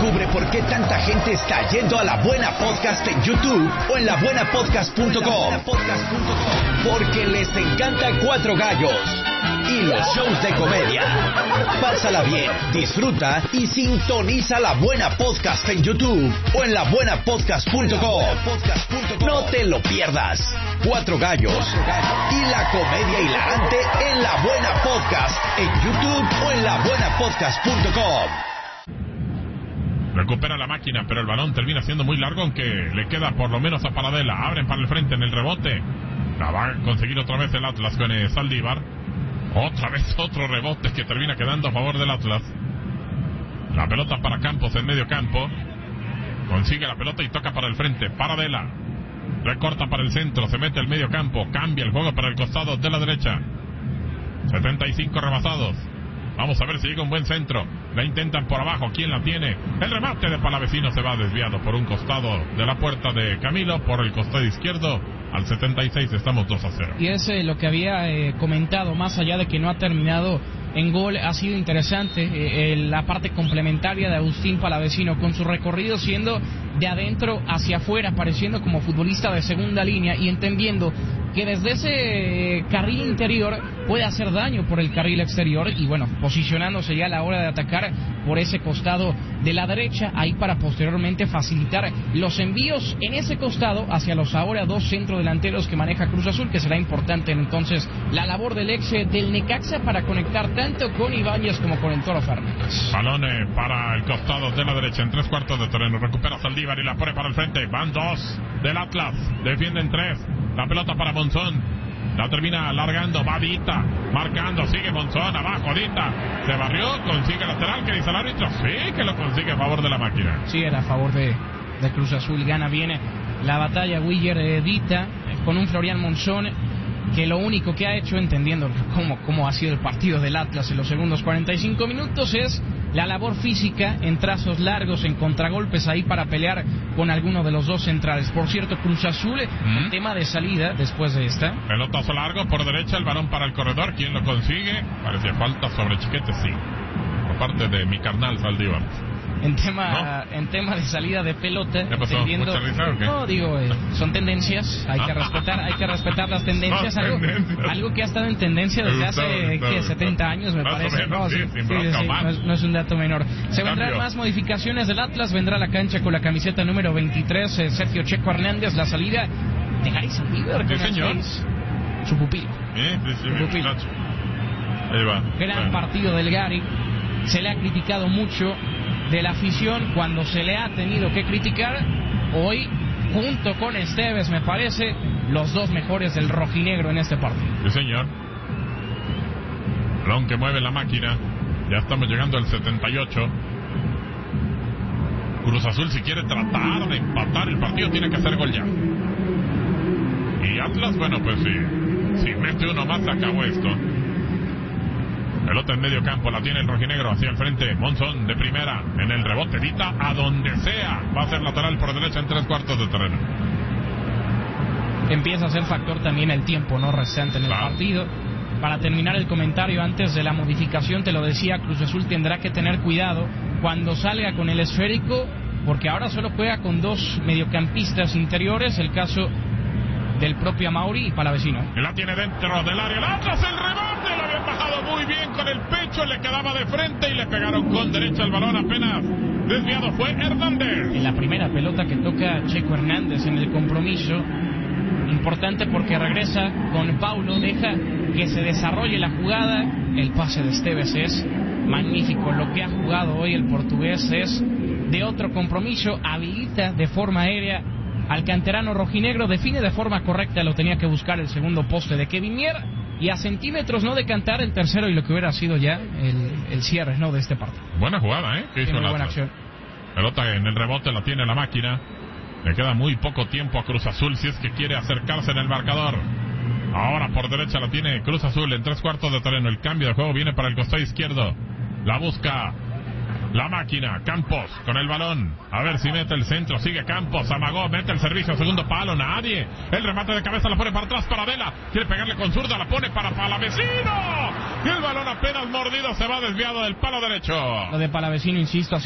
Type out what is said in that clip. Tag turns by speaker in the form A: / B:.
A: Descubre por qué tanta gente está yendo a La Buena Podcast en YouTube o en labuenapodcast.com. Porque les encanta Cuatro Gallos y los shows de comedia. Pásala bien, disfruta y sintoniza La Buena Podcast en YouTube o en labuenapodcast.com. No te lo pierdas. Cuatro Gallos y la comedia hilarante en La Buena Podcast en YouTube o en labuenapodcast.com.
B: Recupera la máquina, pero el balón termina siendo muy largo, aunque le queda por lo menos a Paradela. Abren para el frente en el rebote. La va a conseguir otra vez el Atlas con Saldívar. Otra vez otro rebote que termina quedando a favor del Atlas. La pelota para Campos en medio campo. Consigue la pelota y toca para el frente. Paradela recorta para el centro, se mete al medio campo. Cambia el juego para el costado de la derecha. 75 rebasados. Vamos a ver si llega un buen centro. La intentan por abajo. ¿Quién la tiene? El remate de Palavecino se va desviado por un costado de la puerta de Camilo. Por el costado izquierdo. Al 76 estamos 2-0.
C: Y es lo que había comentado, más allá de que no ha terminado en gol, ha sido interesante la parte complementaria de Agustín Palavecino, con su recorrido siendo de adentro hacia afuera, apareciendo como futbolista de segunda línea y entendiendo que desde ese carril interior puede hacer daño por el carril exterior y bueno, posicionándose ya a la hora de atacar por ese costado de la derecha, ahí para posteriormente facilitar los envíos en ese costado hacia los ahora dos centrodelanteros que maneja Cruz Azul, que será importante entonces la labor del ex del Necaxa para conectar tanto con Ibáñez como con el Toro Fernández.
B: Balón para el costado de la derecha en 3/4 de terreno, recupera Saldívar y la pone para el frente. Van dos del Atlas, defienden tres. La pelota para Monzón, la termina alargando, va Dita, marcando, sigue Monzón, abajo Dita, se barrió, consigue lateral, que dice el árbitro, sí que lo consigue a favor de la máquina.
C: Sí, era a favor de Cruz Azul, gana bien la batalla Willer Dita, con un Florian Monzón, que lo único que ha hecho, entendiendo cómo ha sido el partido del Atlas en los segundos 45 minutos, es la labor física en trazos largos, en contragolpes ahí para pelear con alguno de los dos centrales. Por cierto, Cruz Azul, en tema de salida, después de esta.
B: Pelotazo largo por derecha, el balón para el corredor. ¿Quién lo consigue? Parecía falta sobre Chiquete, sí. Por parte de mi carnal Saldívar.
C: En tema de salida de pelota,
B: ¿qué pasó? ¿Mucha risa o qué?
C: No, digo, son tendencias, hay que respetar las tendencias, algo que ha estado en tendencia desde hace 70 años, me parece.
B: Menos, sí,
C: no es un dato menor. Se vendrán más modificaciones del Atlas, vendrá a la cancha con la camiseta número 23, Sergio Checo Hernández, la salida de Gary Saldívar,
B: sí, señor.
C: Su pupilo.
B: Su pupilo. Ahí va.
C: Gran partido del Gary, se le ha criticado mucho de la afición cuando se le ha tenido que criticar. Hoy, junto con Esteves, me parece, los dos mejores del rojinegro en este partido.
B: Sí, señor. Balón que mueve la máquina. Ya estamos llegando al 78. Cruz Azul, si quiere tratar de empatar el partido, tiene que hacer gol ya. Y Atlas, bueno, pues si mete uno más, se acabó esto. Pelota en medio campo, la tiene el rojinegro hacia el frente. Monzón de primera, en el rebote, Dita a donde sea. Va a ser lateral por derecha en 3/4 de terreno.
C: Empieza a ser factor también el tiempo no restante en el partido. Para terminar el comentario, antes de la modificación, te lo decía, Cruz Azul tendrá que tener cuidado cuando salga con el esférico, porque ahora solo juega con dos mediocampistas interiores, el caso del propio Amauri y Palavecino.
B: La tiene dentro del área, el Atlas, el rebote, lo habían bajado muy bien con el pecho, le quedaba de frente y le pegaron con derecha el balón, apenas desviado fue Hernández.
C: En la primera pelota que toca Checo Hernández en el compromiso, importante porque regresa con Paulo, deja que se desarrolle la jugada, el pase de Esteves es magnífico, lo que ha jugado hoy el portugués es de otro compromiso, habilita de forma aérea al canterano rojinegro, define de forma correcta, lo tenía que buscar el segundo poste de Kevin Mier y a centímetros no de cantar el tercero y lo que hubiera sido ya el cierre, ¿no?, de este partido.
B: Buena jugada, que hizo
C: muy buena acción.
B: Pelota en el rebote, la tiene la máquina. Le queda muy poco tiempo a Cruz Azul si es que quiere acercarse en el marcador. Ahora por derecha la tiene Cruz Azul en 3/4 de terreno. El cambio de juego viene para el costado izquierdo. La busca la máquina, Campos con el balón, a ver si mete el centro, sigue Campos, amagó, mete el servicio, segundo palo, nadie, el remate de cabeza la pone para atrás, Paradela, quiere pegarle con zurda, la pone para Palavecino, y el balón apenas mordido se va desviado del palo derecho.
C: Lo de Palavecino, insisto,